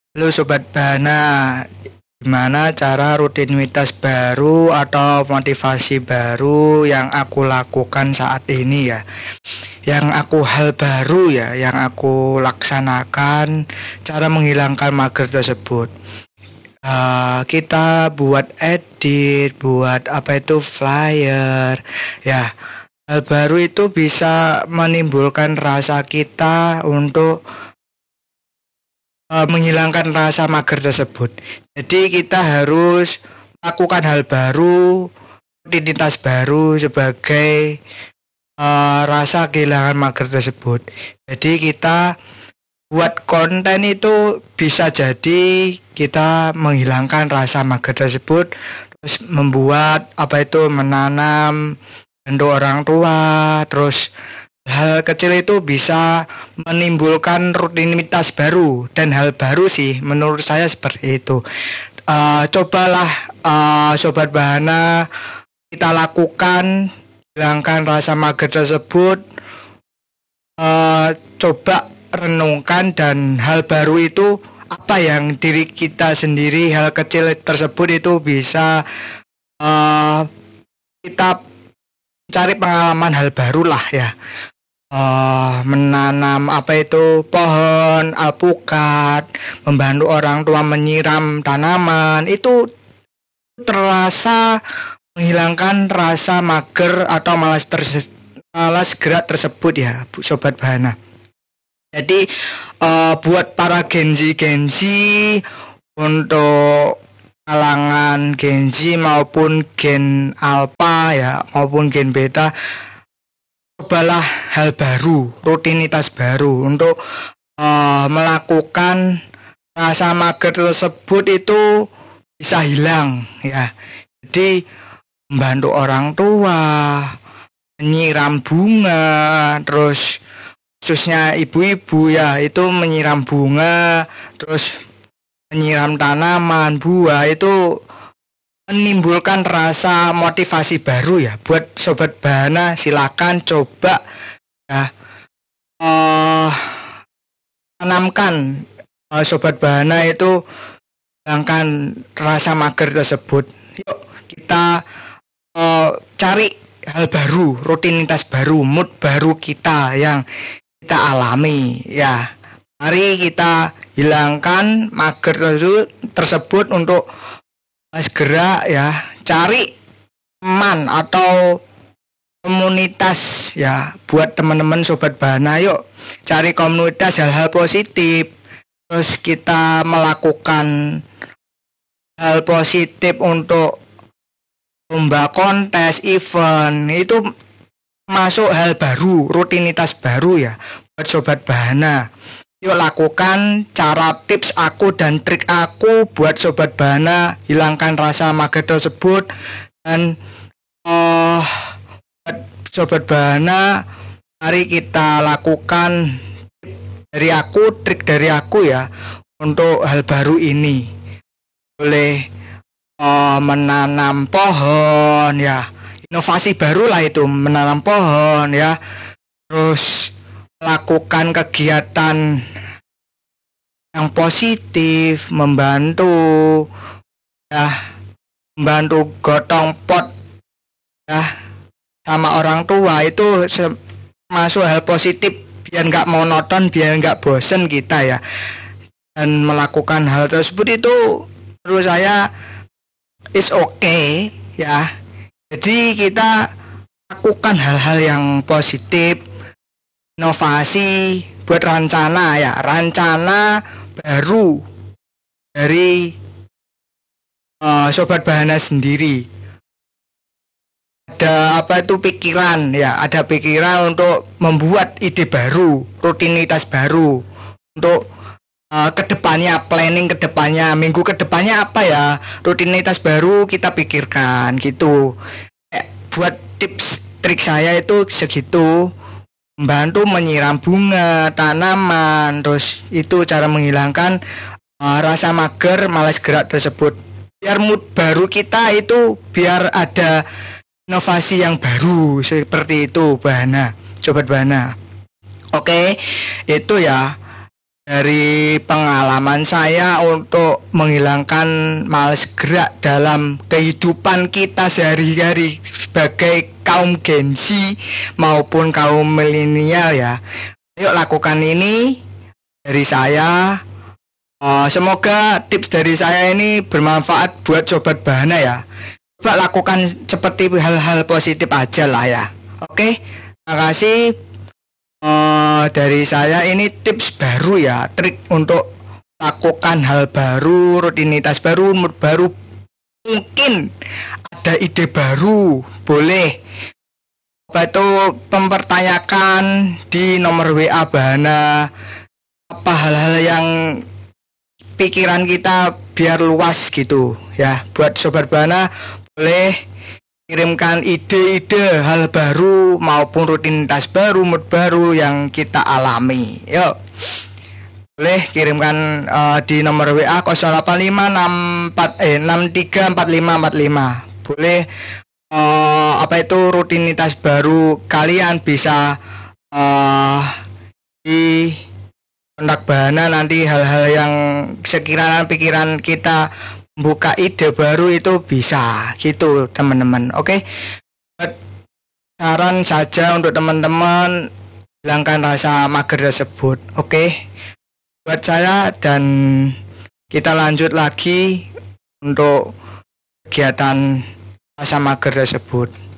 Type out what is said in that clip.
Halo Sobat Bana, gimana cara rutinitas baru atau motivasi baru yang aku lakukan saat ini ya? Hal baru ya, yang aku laksanakan cara menghilangkan mager tersebut. Kita buat edit, buat apa itu flyer, ya. Hal baru itu bisa menimbulkan rasa kita untuk menghilangkan rasa mager tersebut. Jadi kita harus melakukan hal baru, rutinitas baru sebagai rasa kehilangan mager tersebut. Jadi kita buat konten itu bisa jadi kita menghilangkan rasa mager tersebut, terus membuat apa itu menanam bantu orang tua, terus hal kecil itu bisa menimbulkan rutinitas baru dan hal baru sih menurut saya seperti itu. Cobalah Sobat Bahana kita lakukan hilangkan rasa mager tersebut. Coba renungkan dan hal baru itu apa yang diri kita sendiri hal kecil tersebut itu bisa kita cari pengalaman hal baru lah ya. Menanam apa itu pohon alpukat, membantu orang tua menyiram tanaman itu terasa menghilangkan rasa mager atau malas gerak tersebut ya Sobat Bahana. Jadi buat para genzi untuk kalangan genzi maupun gen alpha ya maupun gen beta, cobalah hal baru, rutinitas baru untuk melakukan rasa mager tersebut itu bisa hilang ya. Jadi membantu orang tua, menyiram bunga, terus khususnya ibu-ibu ya itu menyiram bunga, terus menyiram tanaman, buah itu menimbulkan rasa motivasi baru ya buat Sobat Bahana. Silakan coba ya tanamkan Sobat Bahana itu hilangkan rasa mager tersebut. Yuk kita cari hal baru, rutinitas baru, mood baru kita yang kita alami ya. Mari kita hilangkan mager tersebut untuk segera ya, cari teman atau komunitas ya buat teman-teman Sobat Bahana. Yuk cari komunitas hal-hal positif, terus kita melakukan hal positif untuk lomba kontes event itu masuk hal baru, rutinitas baru ya buat Sobat Bahana. Yuk lakukan cara tips aku dan trik aku buat Sobat Bahana hilangkan rasa mager tersebut. Dan buat Sobat Bahana, mari kita lakukan trik dari aku ya untuk hal baru ini. Boleh menanam pohon ya, inovasi baru lah itu menanam pohon ya, terus melakukan kegiatan yang positif, membantu gotong pot ya sama orang tua itu masuk hal positif biar nggak monoton, biar nggak bosen kita ya. Dan melakukan hal tersebut itu menurut saya is okay ya. Jadi kita lakukan hal-hal yang positif, inovasi buat rencana baru dari Sobat Bahana sendiri. Ada apa itu pikiran ya, ada pikiran untuk membuat ide baru, rutinitas baru untuk kedepannya, planning kedepannya, minggu kedepannya apa ya, rutinitas baru kita pikirkan gitu. Buat tips trik saya itu segitu, membantu menyiram bunga, tanaman, terus itu cara menghilangkan rasa mager, malas gerak tersebut. Biar mood baru kita itu, biar ada inovasi yang baru seperti itu Bahana, Sobat Bahana. Oke, itu ya. dari pengalaman saya untuk menghilangkan malas gerak dalam kehidupan kita sehari-hari sebagai kaum Gen Z maupun kaum milenial ya. Yuk lakukan ini dari saya. Semoga tips dari saya ini bermanfaat buat sobat Bahana ya. Coba lakukan seperti hal-hal positif aja lah ya. Oke, terima kasih. Dari saya ini tips baru ya, trik untuk lakukan hal baru, rutinitas baru, mood baru. Mungkin ada ide baru, boleh apa itu mempertanyakan di nomor WA Bahana apa hal-hal yang pikiran kita biar luas gitu ya. Buat sobat Bahana boleh kirimkan ide-ide hal baru maupun rutinitas baru, mood baru yang kita alami. Yuk, boleh kirimkan di nomor WA 085634545. Boleh apa itu rutinitas baru kalian bisa di kontak Bahana, nanti hal-hal yang sekiranya pikiran kita buka ide baru itu bisa gitu teman-teman. Oke, saran saja untuk teman-teman hilangkan rasa mager tersebut. Oke, buat saya, dan kita lanjut lagi untuk kegiatan rasa mager tersebut.